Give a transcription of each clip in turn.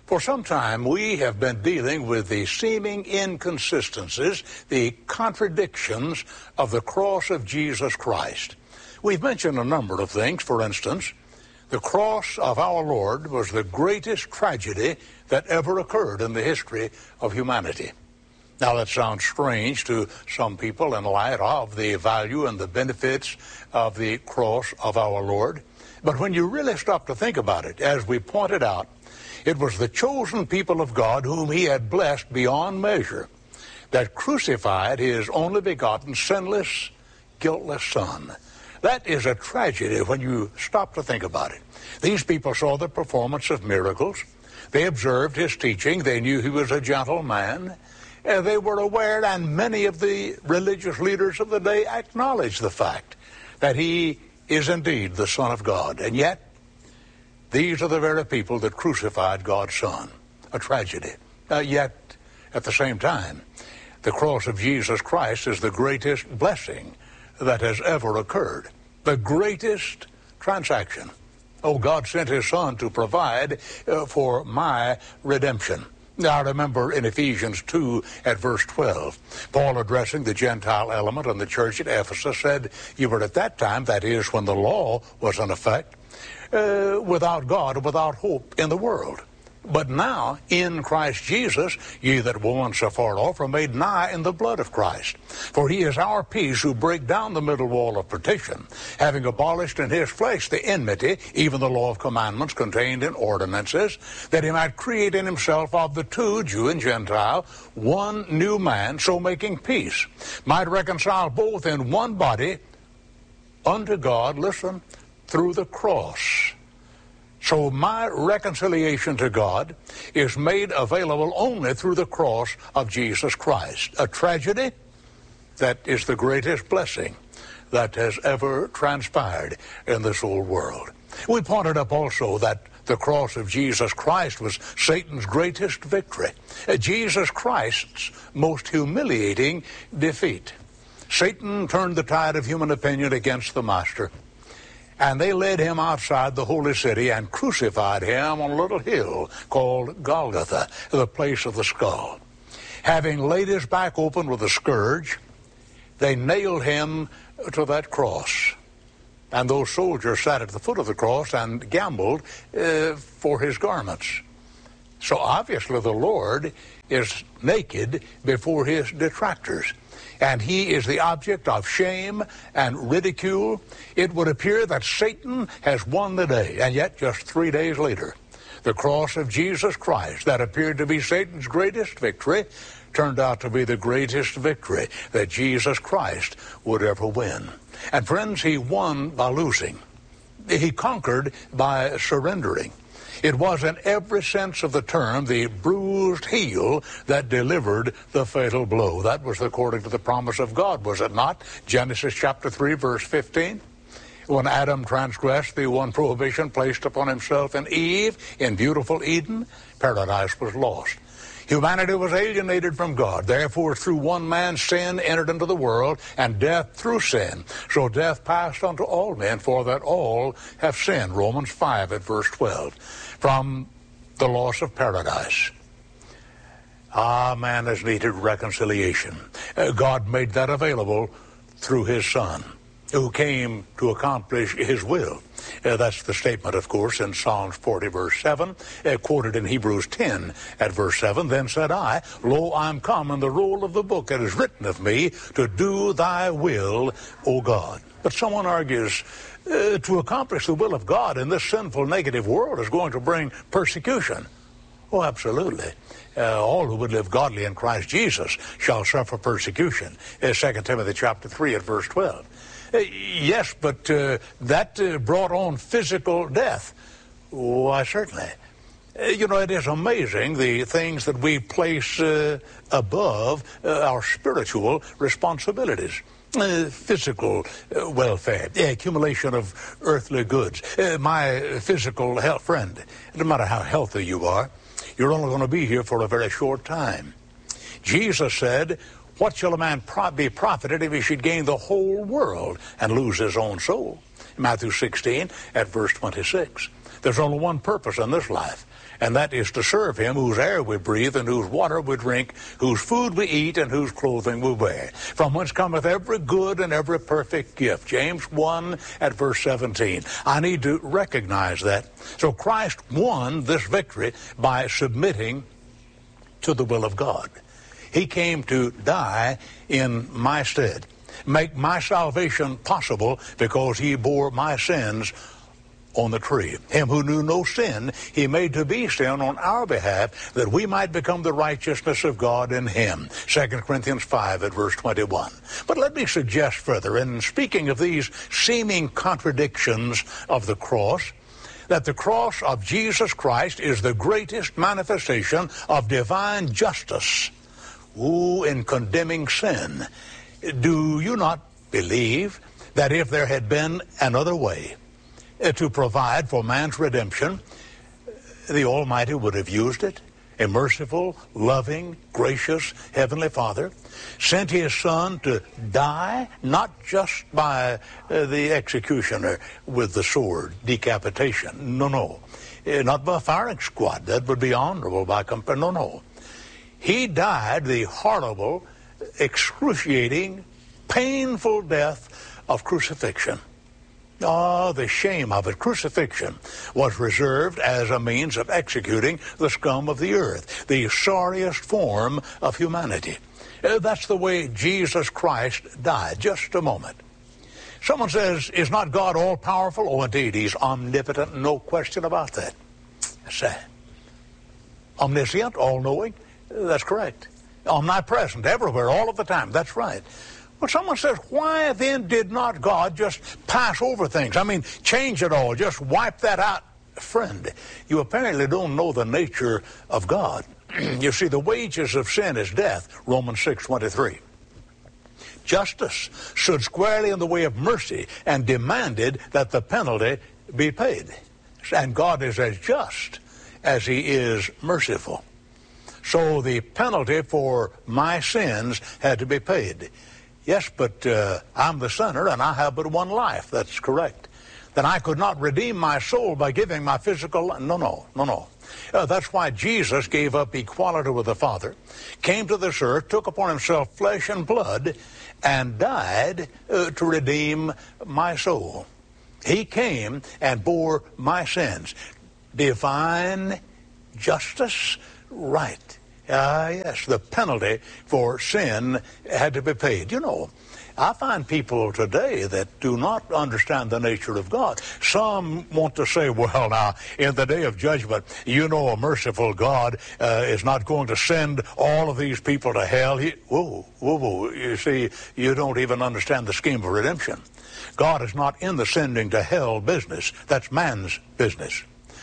For some time, we have been dealing with the seeming inconsistencies, the contradictions of the cross of Jesus Christ. We've mentioned a number of things. For instance, the cross of our Lord was the greatest tragedy that ever occurred in the history of humanity. Now, that sounds strange to some people in light of the value and the benefits of the cross of our Lord. But when you really stop to think about it, as we pointed out, it was the chosen people of God whom he had blessed beyond measure that crucified his only begotten, sinless, guiltless Son. That is a tragedy when you stop to think about it. These people saw the performance of miracles. They observed his teaching. They knew he was a gentle man. They were aware, and many of the religious leaders of the day acknowledged the fact that he is indeed the Son of God. And yet, these are the very people that crucified God's Son. A tragedy. Yet, at the same time, the cross of Jesus Christ is the greatest blessing that has ever occurred. The greatest transaction. Oh, God sent his Son to provide for my redemption. Now, remember in Ephesians 2 at verse 12, Paul, addressing the Gentile element in the church at Ephesus, said, "You were at that time," that is, when the law was in effect, "without God, without hope in the world. But now, in Christ Jesus, ye that were once afar off are made nigh in the blood of Christ. For he is our peace, who brake down the middle wall of partition, having abolished in his flesh the enmity, even the law of commandments contained in ordinances, that he might create in himself of the two, Jew and Gentile, one new man, so making peace, might reconcile both in one body unto God," listen, "through the cross." So my reconciliation to God is made available only through the cross of Jesus Christ. A tragedy that is the greatest blessing that has ever transpired in this old world. We pointed up also that the cross of Jesus Christ was Satan's greatest victory. Jesus Christ's most humiliating defeat. Satan turned the tide of human opinion against the Master, and they led him outside the holy city and crucified him on a little hill called Golgotha, the place of the skull. Having laid his back open with a scourge, they nailed him to that cross. And those soldiers sat at the foot of the cross and gambled for his garments. So obviously the Lord is naked before his detractors, and he is the object of shame and ridicule. It would appear that Satan has won the day, and yet just 3 days later, the cross of Jesus Christ, that appeared to be Satan's greatest victory, turned out to be the greatest victory that Jesus Christ would ever win. And friends, he won by losing. He conquered by surrendering. It was in every sense of the term the bruised heel that delivered the fatal blow. That was according to the promise of God, was it not? Genesis chapter 3, verse 15. When Adam transgressed the one prohibition placed upon himself and Eve in beautiful Eden, paradise was lost. Humanity was alienated from God. Therefore, through one man, sin entered into the world, and death through sin. So death passed unto all men, for that all have sinned. Romans 5 at verse 12. From the loss of paradise. Man has needed reconciliation. God made that available through his Son, who came to accomplish his will. That's the statement, of course, in Psalms 40, verse 7, quoted in Hebrews 10 at verse 7. Then said I, Lo, I'm come, and the roll of the book it is written of me, to do thy will, O God. But someone argues, to accomplish the will of God in this sinful, negative world is going to bring persecution. Oh, absolutely. All who would live godly in Christ Jesus shall suffer persecution. 2 Timothy chapter 3 at verse 12. Yes, but that brought on physical death. Why, certainly. It is amazing the things that we place above our spiritual responsibilities. Physical welfare, accumulation of earthly goods. My physical health, friend, no matter how healthy you are, you're only going to be here for a very short time. Jesus said, what shall a man be profited if he should gain the whole world and lose his own soul? Matthew 16 at verse 26. There's only one purpose in this life, and that is to serve him whose air we breathe and whose water we drink, whose food we eat and whose clothing we wear, from whence cometh every good and every perfect gift. James 1 at verse 17. I need to recognize that. So Christ won this victory by submitting to the will of God. He came to die in my stead, make my salvation possible because he bore my sins on the tree. Him who knew no sin, he made to be sin on our behalf, that we might become the righteousness of God in him. 2 Corinthians 5 at verse 21. But let me suggest further, in speaking of these seeming contradictions of the cross, that the cross of Jesus Christ is the greatest manifestation of divine justice. In condemning sin. Do you not believe that if there had been another way to provide for man's redemption, the Almighty would have used it? A merciful, loving, gracious Heavenly Father sent his Son to die, not just by the executioner with the sword, decapitation. No. Not by a firing squad. That would be honorable by comparison. No. He died the horrible, excruciating, painful death of crucifixion. The shame of it. Crucifixion was reserved as a means of executing the scum of the earth, the sorriest form of humanity. That's the way Jesus Christ died. Just a moment. Someone says, is not God all-powerful? Oh, indeed, he's omnipotent, no question about that. That's omniscient, all-knowing. That's correct. Omnipresent, everywhere, all of the time. That's right. But someone says, why then did not God just pass over things? I mean, change it all, just wipe that out. Friend, you apparently don't know the nature of God. You see, the wages of sin is death, Romans 6:23. Justice stood squarely in the way of mercy and demanded that the penalty be paid. And God is as just as he is merciful. So the penalty for my sins had to be paid. Yes, but I'm the sinner and I have but one life. That's correct. Then I could not redeem my soul by giving my physical life. No. That's why Jesus gave up equality with the Father, came to this earth, took upon himself flesh and blood, and died to redeem my soul. He came and bore my sins. Divine justice, right. Yes, the penalty for sin had to be paid. You know, I find people today that do not understand the nature of God. Some want to say, well, now, in the day of judgment, you know, a merciful God is not going to send all of these people to hell. Whoa. You see, you don't even understand the scheme of redemption. God is not in the sending to hell business. That's man's business.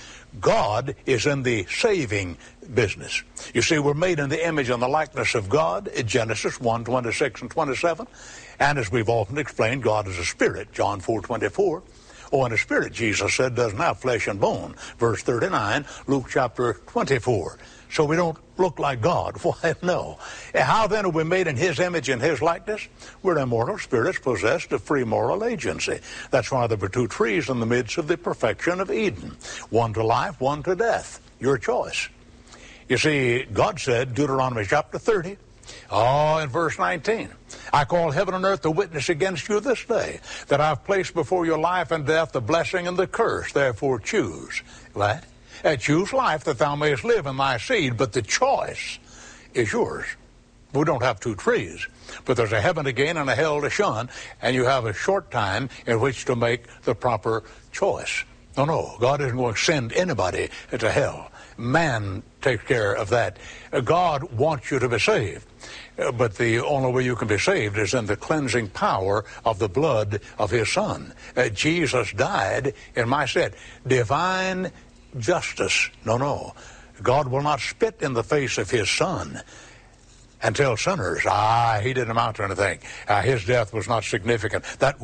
God is in the saving business. You see, we're made in the image and the likeness of God, in Genesis 1:26 and 27. And as we've often explained, God is a spirit, John 4:24. And a spirit, Jesus said, doesn't have flesh and bone, verse 39, Luke chapter 24. So we don't look like God. Why, no. How then are we made in his image and his likeness? We're immortal spirits possessed of free moral agency. That's why there were two trees in the midst of the perfection of Eden. One to life, one to death. Your choice. You see, God said, Deuteronomy chapter 30, in verse 19, I call heaven and earth to witness against you this day, that I've placed before you life and death, the blessing and the curse. Therefore choose. Right? Choose life that thou mayest live in thy seed, but the choice is yours. We don't have two trees, but there's a heaven to gain and a hell to shun, and you have a short time in which to make the proper choice. No, God isn't going to send anybody to hell. Man takes care of that. God wants you to be saved, but the only way you can be saved is in the cleansing power of the blood of his Son. Jesus died in my stead. Divine justice. No. God will not spit in the face of his Son and tell sinners, he didn't amount to anything. His death was not significant. That,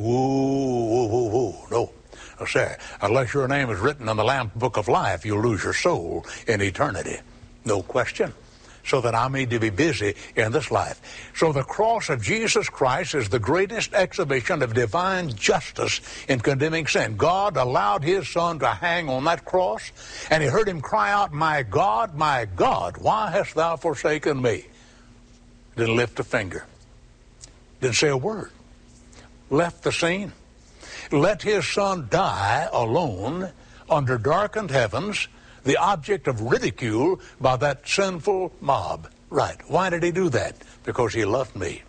no. Sir, unless your name is written in the Lamb's Book of Life, you'll lose your soul in eternity. No question. so that I may be busy in this life. So the cross of Jesus Christ is the greatest exhibition of divine justice in condemning sin. God allowed his Son to hang on that cross, and he heard him cry out, my God, why hast thou forsaken me? Didn't lift a finger. Didn't say a word. Left the scene. Let his Son die alone under darkened heavens, the object of ridicule by that sinful mob. Right. Why did he do that? Because he loved me.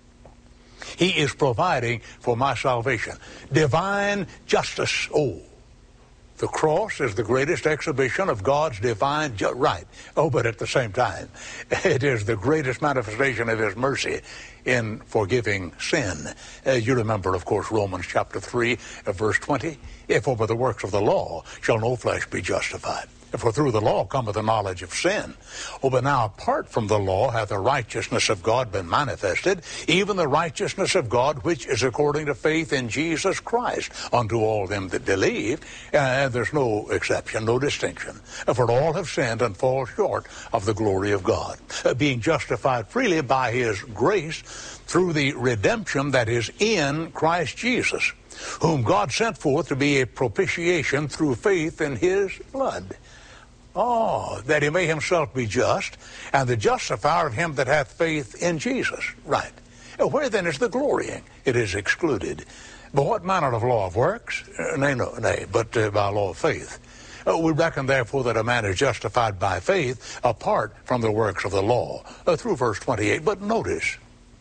He is providing for my salvation. Divine justice. Oh, the cross is the greatest exhibition of God's divine right. Oh, but at the same time, it is the greatest manifestation of his mercy in forgiving sin. You remember, of course, Romans chapter 3, verse 20. If over the works of the law shall no flesh be justified. For through the law cometh the knowledge of sin. Oh, but now apart from the law hath the righteousness of God been manifested, even the righteousness of God which is according to faith in Jesus Christ, unto all them that believe. And there's no exception, no distinction. For all have sinned and fall short of the glory of God, being justified freely by his grace through the redemption that is in Christ Jesus, whom God sent forth to be a propitiation through faith in his blood. Oh, that he may himself be just, and the justifier of him that hath faith in Jesus. Right. Where then is the glorying? It is excluded. But what manner of law of works? Nay, but by law of faith. We reckon therefore that a man is justified by faith apart from the works of the law. Through verse 28. But notice,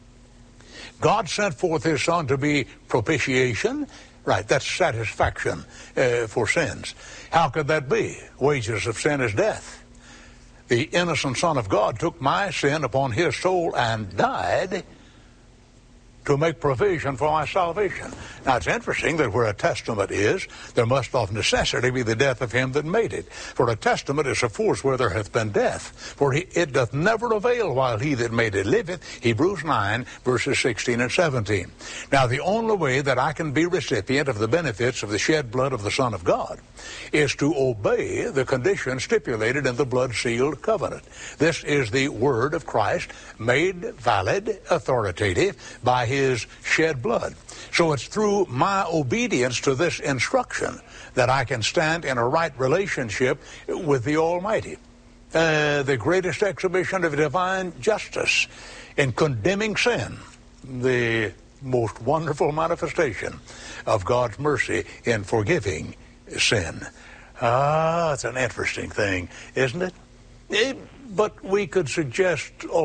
God sent forth his Son to be propitiation. Right, that's satisfaction for sins. How could that be? Wages of sin is death. The innocent Son of God took my sin upon his soul and died to make provision for my salvation. Now, it's interesting that where a testament is, there must of necessity be the death of him that made it. For a testament is a force where there hath been death. For it doth never avail while he that made it liveth. Hebrews 9, verses 16 and 17. Now, the only way that I can be recipient of the benefits of the shed blood of the Son of God is to obey the conditions stipulated in the blood-sealed covenant. This is the word of Christ made valid, authoritative, by his shed blood. So it's through my obedience to this instruction that I can stand in a right relationship with the Almighty. The greatest exhibition of divine justice in condemning sin, the most wonderful manifestation of God's mercy in forgiving sin. It's an interesting thing, isn't it? But we could suggest